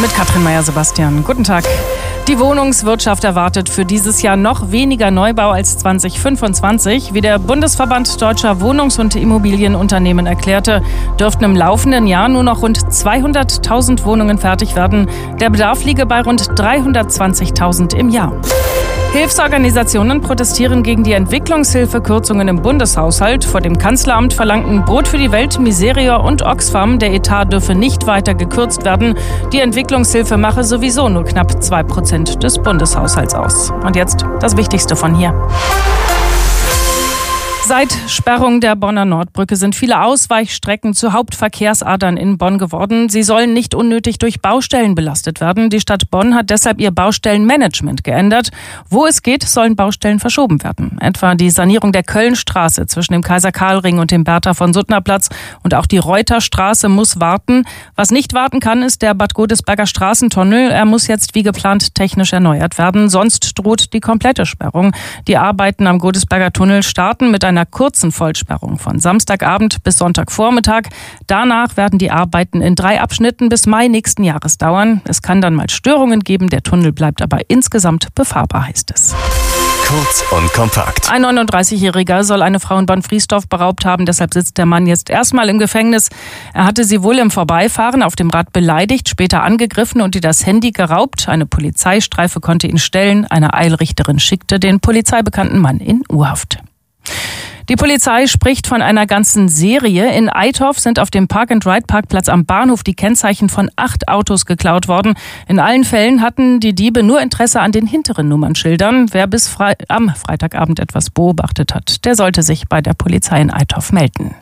Mit Katrin Meyer-Sebastian. Guten Tag. Die Wohnungswirtschaft erwartet für dieses Jahr noch weniger Neubau als 2025. Wie der Bundesverband Deutscher Wohnungs- und Immobilienunternehmen erklärte, dürften im laufenden Jahr nur noch rund 200.000 Wohnungen fertig werden. Der Bedarf liege bei rund 320.000 im Jahr. Hilfsorganisationen protestieren gegen die Entwicklungshilfekürzungen im Bundeshaushalt. Vor dem Kanzleramt verlangten Brot für die Welt, Miserior und Oxfam, der Etat dürfe nicht weiter gekürzt werden. Die Entwicklungshilfe mache sowieso nur knapp 2% des Bundeshaushalts aus. Und jetzt das Wichtigste von hier. Seit Sperrung der Bonner Nordbrücke sind viele Ausweichstrecken zu Hauptverkehrsadern in Bonn geworden. Sie sollen nicht unnötig durch Baustellen belastet werden. Die Stadt Bonn hat deshalb ihr Baustellenmanagement geändert. Wo es geht, sollen Baustellen verschoben werden. Etwa die Sanierung der Kölnstraße zwischen dem Kaiser-Karl-Ring und dem Bertha-von-Suttner-Platz und auch die Reuterstraße muss warten. Was nicht warten kann, ist der Bad Godesberger Straßentunnel. Er muss jetzt wie geplant technisch erneuert werden. Sonst droht die komplette Sperrung. Die Arbeiten am Godesberger Tunnel starten mit einer kurzen Vollsperrung von Samstagabend bis Sonntagvormittag. Danach werden die Arbeiten in 3 Abschnitten bis Mai nächsten Jahres dauern. Es kann dann mal Störungen geben, der Tunnel bleibt aber insgesamt befahrbar, heißt es. Kurz und kompakt. Ein 39-Jähriger soll eine Frau in Bonn-Friesdorf beraubt haben, deshalb sitzt der Mann jetzt erstmal im Gefängnis. Er hatte sie wohl im Vorbeifahren auf dem Rad beleidigt, später angegriffen und ihr das Handy geraubt. Eine Polizeistreife konnte ihn stellen. Eine Eilrichterin schickte den polizeibekannten Mann in U-Haft. Die Polizei spricht von einer ganzen Serie. In Eitorf sind auf dem Park-and-Ride-Parkplatz am Bahnhof die Kennzeichen von 8 Autos geklaut worden. In allen Fällen hatten die Diebe nur Interesse an den hinteren Nummernschildern. Wer bis am Freitagabend etwas beobachtet hat, der sollte sich bei der Polizei in Eitorf melden.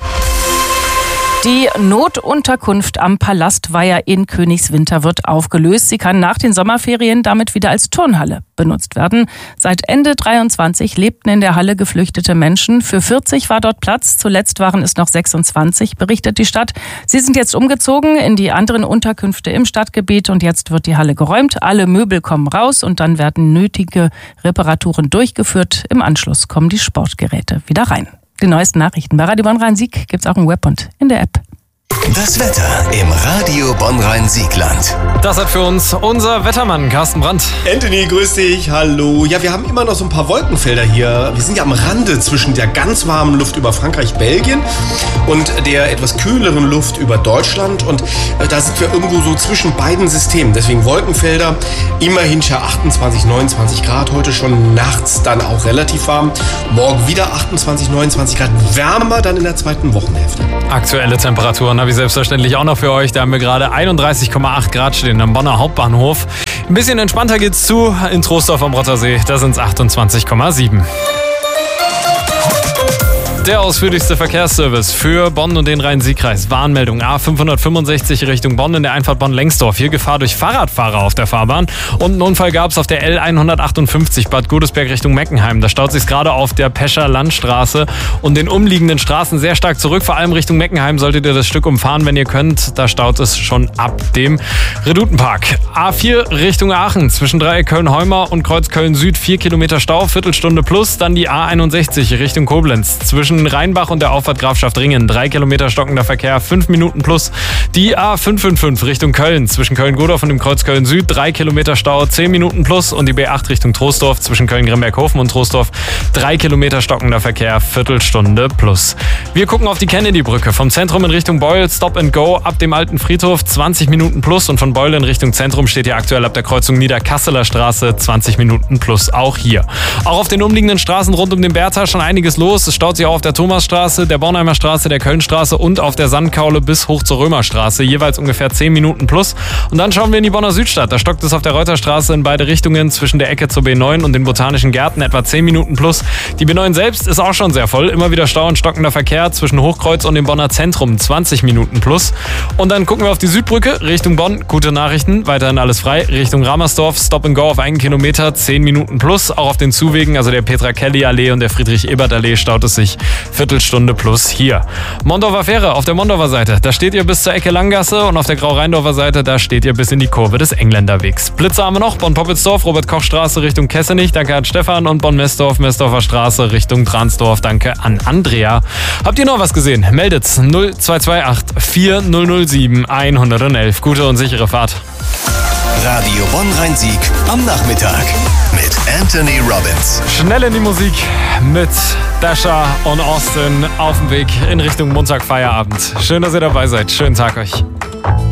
Die Notunterkunft am Palastweiher in Königswinter wird aufgelöst. Sie kann nach den Sommerferien damit wieder als Turnhalle benutzt werden. Seit Ende 23 lebten in der Halle geflüchtete Menschen. Für 40 war dort Platz. Zuletzt waren es noch 26, berichtet die Stadt. Sie sind jetzt umgezogen in die anderen Unterkünfte im Stadtgebiet und jetzt wird die Halle geräumt. Alle Möbel kommen raus und dann werden nötige Reparaturen durchgeführt. Im Anschluss kommen die Sportgeräte wieder rein. Die neuesten Nachrichten bei Radio Bonn-Rhein-Sieg gibt's auch im Web und in der App. Das Wetter im Radio Bonn-Rhein-Siegland. Das hat für uns unser Wettermann Carsten Brandt. Anthony, grüß dich, hallo. Ja, wir haben immer noch so ein paar Wolkenfelder hier. Wir sind ja am Rande zwischen der ganz warmen Luft über Frankreich, Belgien und der etwas kühleren Luft über Deutschland. Und da sind wir irgendwo so zwischen beiden Systemen. Deswegen Wolkenfelder, immerhin schon 28, 29 Grad. Heute schon nachts dann auch relativ warm. Morgen wieder 28, 29 Grad. Wärmer dann in der zweiten Wochenhälfte. Aktuelle Temperaturen habe ich selbstverständlich auch noch für euch. Da haben wir gerade 31,8 Grad stehen am Bonner Hauptbahnhof. Ein bisschen entspannter geht's zu in Troisdorf am Rottersee. Da sind es 28,7. Der ausführlichste Verkehrsservice für Bonn und den Rhein-Sieg-Kreis. Warnmeldung A565 Richtung Bonn in der Einfahrt Bonn-Lengsdorf. Hier Gefahr durch Fahrradfahrer auf der Fahrbahn. Und einen Unfall gab es auf der L158 Bad Godesberg Richtung Meckenheim. Da staut sich gerade auf der Pescher Landstraße und den umliegenden Straßen sehr stark zurück. Vor allem Richtung Meckenheim solltet ihr das Stück umfahren, wenn ihr könnt. Da staut es schon ab dem Redutenpark. A4 Richtung Aachen zwischen Dreieck Köln-Heumar und Kreuz Köln-Süd 4 Kilometer Stau, Viertelstunde plus. Dann die A61 Richtung Koblenz zwischen Rheinbach und der Auffahrt Grafschaft Ringen. 3 Kilometer stockender Verkehr, 5 Minuten plus. Die A555 Richtung Köln zwischen Köln-Godorf und dem Kreuz Köln-Süd. 3 Kilometer Stau, 10 Minuten plus. Und die B8 Richtung Troisdorf zwischen Köln-Grimberghofen und Troisdorf. 3 Kilometer stockender Verkehr, Viertelstunde plus. Wir gucken auf die Kennedy-Brücke. Vom Zentrum in Richtung Beul, Stop and Go ab dem alten Friedhof, 20 Minuten plus. Und von Beul in Richtung Zentrum steht hier aktuell ab der Kreuzung Niederkasseler Straße, 20 Minuten plus. Auch hier. Auch auf den umliegenden Straßen rund um den Bertha schon einiges los. Es staut sich auch auf der Thomasstraße, der Bornheimer Straße, der Kölnstraße und auf der Sandkaule bis hoch zur Römerstraße. Jeweils ungefähr 10 Minuten plus. Und dann schauen wir in die Bonner Südstadt. Da stockt es auf der Reuterstraße in beide Richtungen zwischen der Ecke zur B9 und den Botanischen Gärten etwa 10 Minuten plus. Die B9 selbst ist auch schon sehr voll. Immer wieder Stau und stockender Verkehr zwischen Hochkreuz und dem Bonner Zentrum, 20 Minuten plus. Und dann gucken wir auf die Südbrücke Richtung Bonn. Gute Nachrichten, weiterhin alles frei. Richtung Ramersdorf, Stop and Go auf 1 Kilometer, 10 Minuten plus. Auch auf den Zuwegen, also der Petra-Kelly-Allee und der Friedrich-Ebert-Allee, staut es sich Viertelstunde plus hier. Mondorfer Fähre auf der Mondorfer Seite, da steht ihr bis zur Ecke Langgasse und auf der Grau-Rheindorfer Seite, da steht ihr bis in die Kurve des Engländerwegs. Blitzer haben wir noch, Bonn-Poppelsdorf, Robert-Koch-Straße Richtung Kessenich, danke an Stefan, und Bonn-Messdorf, Messdorfer Straße Richtung Dransdorf, danke an Andrea. Habt ihr noch was gesehen? Meldet's 0228 4007 111. Gute und sichere Fahrt. Radio Bonn-Rhein-Sieg am Nachmittag mit Anthony Robbins. Schnell in die Musik mit Dasha und Austin auf dem Weg in Richtung Montag Feierabend. Schön, dass ihr dabei seid. Schönen Tag euch.